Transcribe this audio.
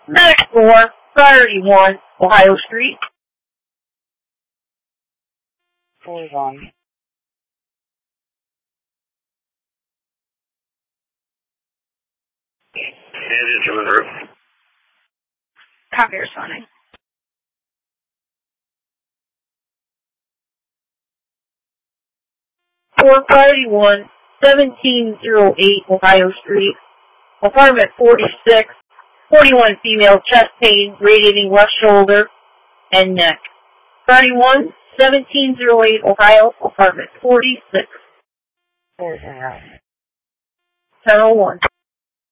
Medic 431 Ohio Street. Hold on. Engine to the roof. Copy, responding. 431 1708 Ohio Street. Apartment 46. 41 female, chest pain, radiating left shoulder and neck. 31 1708 Ohio, apartment 46. 1001.